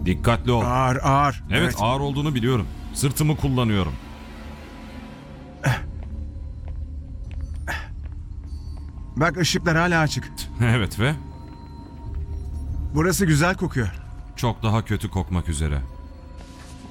Dikkatli ol. Ağır ağır. Evet, ağır olduğunu biliyorum. Sırtımı kullanıyorum. Bak ışıklar hala açık. Evet ve Burası güzel kokuyor. çok daha kötü kokmak üzere.